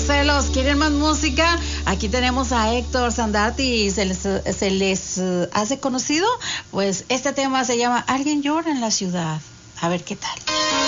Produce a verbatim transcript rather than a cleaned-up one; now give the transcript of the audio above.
celos. ¿Quieren más música? Aquí tenemos a Héctor Sandati. ¿Se les, se les uh, hace conocido? Pues este tema se llama Alguien llora en la ciudad. A ver qué tal.